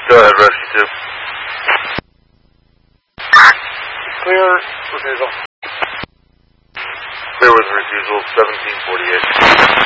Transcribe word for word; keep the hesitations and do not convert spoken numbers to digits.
Go ahead, Rescue two. Clear refusal. Clear with refusal, seventeen forty-eight.